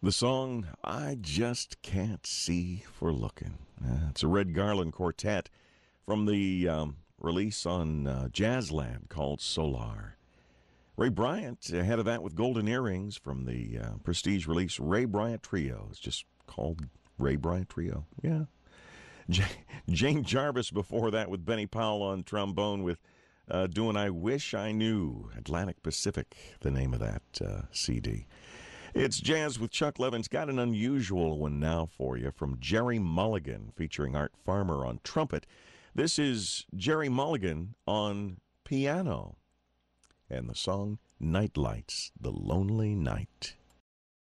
The song, I Just Can't See for Looking. It's a Red Garland quartet from the release on Jazzland called Solar. Ray Bryant, ahead of that with Golden Earrings from the prestige release Ray Bryant Trio. It's just called Ray Bryant Trio. Yeah. Jane Jarvis before that with Benny Powell on trombone with doing I Wish I Knew. Atlantic Pacific, the name of that CD. It's Jazz with Chuck Levin's got an unusual one now for you from Jerry Mulligan featuring Art Farmer on trumpet. This is Jerry Mulligan on piano and the song Night Lights, The Lonely Night.